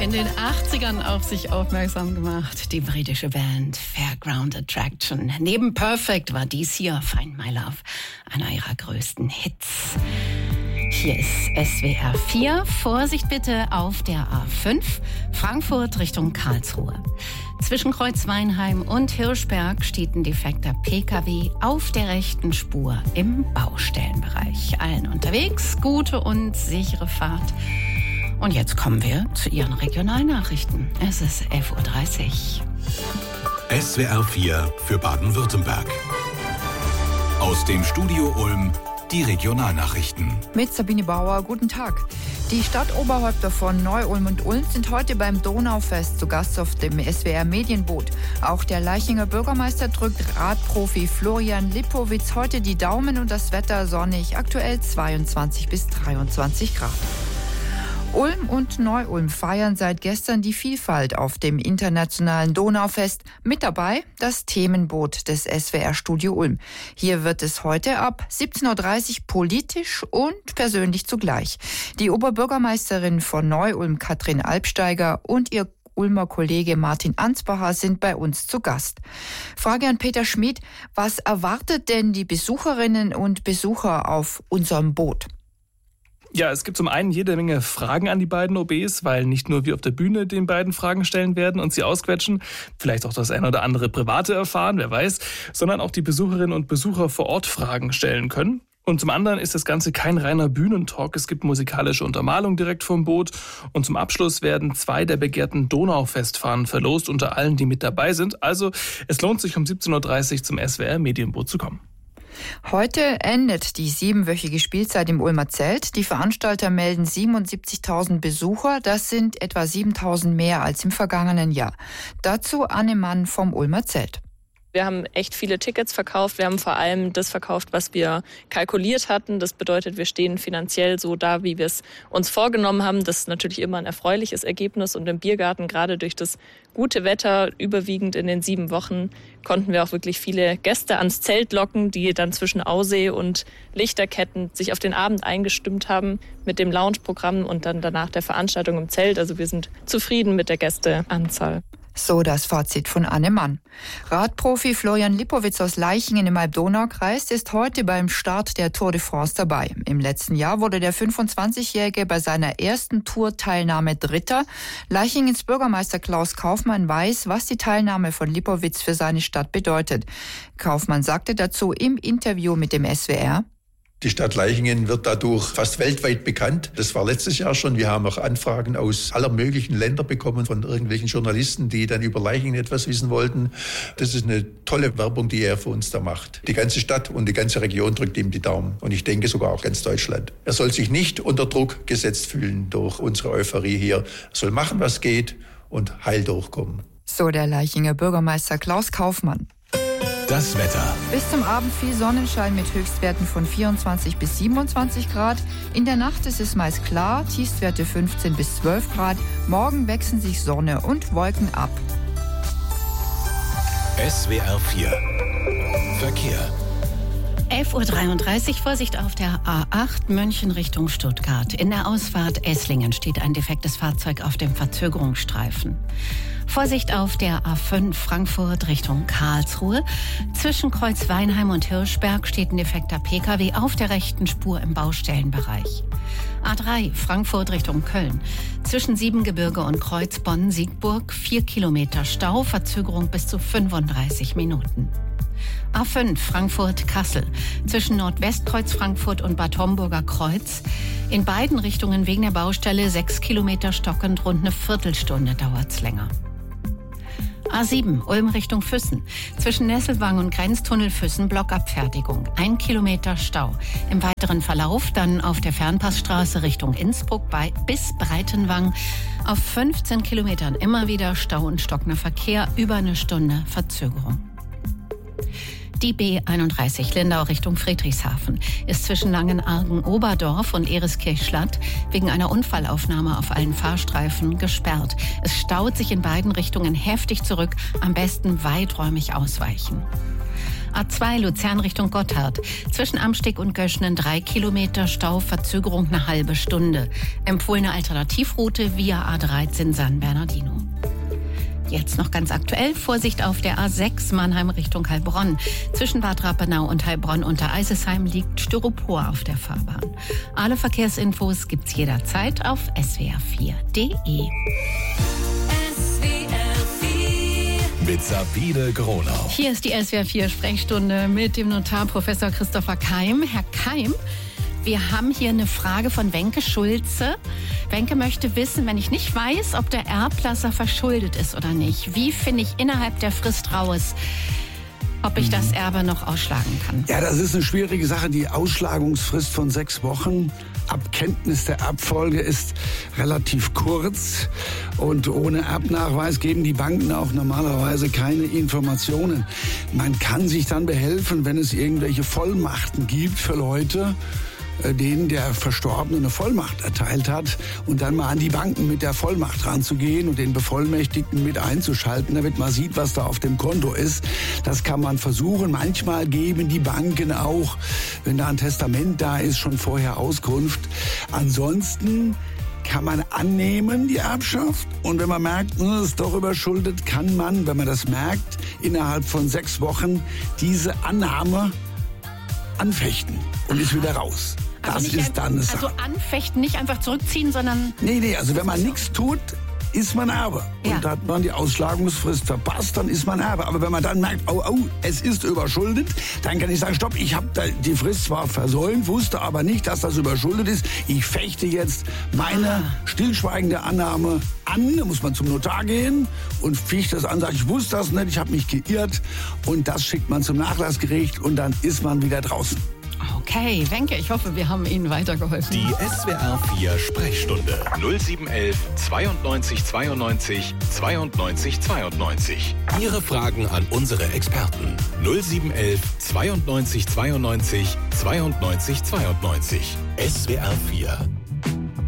in den 80ern auf sich aufmerksam gemacht. Die britische Band Fairground Attraction. Neben Perfect war dies hier, Find My Love, einer ihrer größten Hits. Hier ist SWR 4. Vorsicht bitte auf der A5, Frankfurt Richtung Karlsruhe. Zwischen Kreuzweinheim und Hirschberg steht ein defekter PKW auf der rechten Spur im Baustellenbereich. Allen unterwegs, gute und sichere Fahrt. Und jetzt kommen wir zu Ihren Regionalnachrichten. Es ist 11.30 Uhr. SWR 4 für Baden-Württemberg. Aus dem Studio Ulm die Regionalnachrichten. Mit Sabine Bauer, guten Tag. Die Stadtoberhäupter von Neu-Ulm und Ulm sind heute beim Donaufest zu Gast auf dem SWR Medienboot. Auch der Laichinger Bürgermeister drückt Radprofi Florian Lipowitz heute die Daumen und das Wetter sonnig, aktuell 22 bis 23 Grad. Ulm und Neu-Ulm feiern seit gestern die Vielfalt auf dem internationalen Donaufest. Mit dabei das Themenboot des SWR Studio Ulm. Hier wird es heute ab 17.30 Uhr politisch und persönlich zugleich. Die Oberbürgermeisterin von Neu-Ulm, Katrin Albsteiger, und ihr Ulmer Kollege Martin Ansbacher sind bei uns zu Gast. Frage an Peter Schmid: Was erwartet denn die Besucherinnen und Besucher auf unserem Boot? Ja, es gibt zum einen jede Menge Fragen an die beiden OBs, weil nicht nur wir auf der Bühne den beiden Fragen stellen werden und sie ausquetschen, vielleicht auch das ein oder andere Private erfahren, wer weiß, sondern auch die Besucherinnen und Besucher vor Ort Fragen stellen können. Und zum anderen ist das Ganze kein reiner Bühnentalk. Es gibt musikalische Untermalung direkt vom Boot. Und zum Abschluss werden 2 der begehrten Donaufestfahnen verlost unter allen, die mit dabei sind. Also es lohnt sich, um 17.30 Uhr zum SWR Medienboot zu kommen. Heute endet die 7-wöchige Spielzeit im Ulmer Zelt. Die Veranstalter melden 77.000 Besucher. Das sind etwa 7.000 mehr als im vergangenen Jahr. Dazu Anne Mann vom Ulmer Zelt. Wir haben echt viele Tickets verkauft. Wir haben vor allem das verkauft, was wir kalkuliert hatten. Das bedeutet, wir stehen finanziell so da, wie wir es uns vorgenommen haben. Das ist natürlich immer ein erfreuliches Ergebnis. Und im Biergarten, gerade durch das gute Wetter, überwiegend in den 7 Wochen, konnten wir auch wirklich viele Gäste ans Zelt locken, die dann zwischen Aussee und Lichterketten sich auf den Abend eingestimmt haben mit dem Lounge-Programm und dann danach der Veranstaltung im Zelt. Also wir sind zufrieden mit der Gästeanzahl. So das Fazit von Anne Mann. Radprofi Florian Lipowitz aus Laichingen im Alb-Donau-Kreis ist heute beim Start der Tour de France dabei. Im letzten Jahr wurde der 25-Jährige bei seiner ersten Tourteilnahme Dritter. Laichingens Bürgermeister Klaus Kaufmann weiß, was die Teilnahme von Lipowitz für seine Stadt bedeutet. Kaufmann sagte dazu im Interview mit dem SWR: Die Stadt Laichingen wird dadurch fast weltweit bekannt. Das war letztes Jahr schon. Wir haben auch Anfragen aus aller möglichen Länder bekommen von irgendwelchen Journalisten, die dann über Laichingen etwas wissen wollten. Das ist eine tolle Werbung, die er für uns da macht. Die ganze Stadt und die ganze Region drückt ihm die Daumen. Und ich denke sogar auch ganz Deutschland. Er soll sich nicht unter Druck gesetzt fühlen durch unsere Euphorie hier. Er soll machen, was geht und heil durchkommen. So der Laichinger Bürgermeister Klaus Kaufmann. Das Wetter. Bis zum Abend viel Sonnenschein mit Höchstwerten von 24 bis 27 Grad. In der Nacht ist es meist klar, Tiefstwerte 15 bis 12 Grad. Morgen wechseln sich Sonne und Wolken ab. SWR 4 Verkehr. 11.33 Uhr, Vorsicht auf der A8 München Richtung Stuttgart. In der Ausfahrt Esslingen steht ein defektes Fahrzeug auf dem Verzögerungsstreifen. Vorsicht auf der A5 Frankfurt Richtung Karlsruhe. Zwischen Kreuzweinheim und Hirschberg steht ein defekter PKW auf der rechten Spur im Baustellenbereich. A3 Frankfurt Richtung Köln. Zwischen Siebengebirge und Kreuz Bonn-Siegburg 4 Kilometer Stau, Verzögerung bis zu 35 Minuten. A5 Frankfurt-Kassel. Zwischen Nordwestkreuz Frankfurt und Bad Homburger Kreuz. In beiden Richtungen wegen der Baustelle 6 Kilometer stockend, rund eine Viertelstunde dauert's länger. A7 Ulm Richtung Füssen. Zwischen Nesselwang und Grenztunnel Füssen Blockabfertigung. 1 Kilometer Stau. Im weiteren Verlauf dann auf der Fernpassstraße Richtung Innsbruck bis Breitenwang. Auf 15 Kilometern immer wieder Stau und stockender Verkehr. Über eine Stunde Verzögerung. Die B31 Lindau Richtung Friedrichshafen ist zwischen Langenargen-Oberdorf und Ereskirch-Schlatt wegen einer Unfallaufnahme auf allen Fahrstreifen gesperrt. Es staut sich in beiden Richtungen heftig zurück, am besten weiträumig ausweichen. A2 Luzern Richtung Gotthard. Zwischen Amsteg und Göschnen 3 Kilometer Stau, Verzögerung eine halbe Stunde. Empfohlene Alternativroute via A13 San Bernardino. Jetzt noch ganz aktuell, Vorsicht auf der A6 Mannheim Richtung Heilbronn. Zwischen Bad Rappenau und Heilbronn unter Eisesheim liegt Styropor auf der Fahrbahn. Alle Verkehrsinfos gibt's jederzeit auf swr4.de. Mit Sabine Gronau. Hier ist die SWR4 Sprechstunde mit dem Notar Professor Christopher Keim. Herr Keim, wir haben hier eine Frage von Wenke Schulze. Wenke möchte wissen, wenn ich nicht weiß, ob der Erblasser verschuldet ist oder nicht, wie finde ich innerhalb der Frist raus, ob ich das Erbe noch ausschlagen kann? Ja, das ist eine schwierige Sache. Die Ausschlagungsfrist von 6 Wochen ab Kenntnis der Erbfolge ist relativ kurz. Und ohne Erbnachweis geben die Banken auch normalerweise keine Informationen. Man kann sich dann behelfen, wenn es irgendwelche Vollmachten gibt für Leute, denen der Verstorbene eine Vollmacht erteilt hat, und dann mal an die Banken mit der Vollmacht ranzugehen und den Bevollmächtigten mit einzuschalten, damit man sieht, was da auf dem Konto ist. Das kann man versuchen. Manchmal geben die Banken auch, wenn da ein Testament da ist, schon vorher Auskunft. Ansonsten kann man annehmen, die Erbschaft. Und wenn man merkt, es ist doch überschuldet, kann man, wenn man das merkt, innerhalb von 6 Wochen diese Annahme anfechten und ist wieder raus. Also das ist dann eine Sache. Also anfechten, nicht einfach zurückziehen, sondern... Nee, also wenn man nichts tut, ist man Erbe. Ja. Und hat man die Ausschlagungsfrist verpasst, dann ist man Erbe. Aber wenn man dann merkt, es ist überschuldet, dann kann ich sagen, stopp, ich habe die Frist zwar versäumt, wusste aber nicht, dass das überschuldet ist. Ich fechte jetzt meine stillschweigende Annahme an. Da muss man zum Notar gehen und ficht das an, sagt, ich wusste das nicht, ich habe mich geirrt. Und das schickt man zum Nachlassgericht und dann ist man wieder draußen. Okay, Wenke, ich hoffe, wir haben Ihnen weitergeholfen. Die SWR4 Sprechstunde 0711 92 92 92 92. Ihre Fragen an unsere Experten 0711 92 92 92 92. SWR4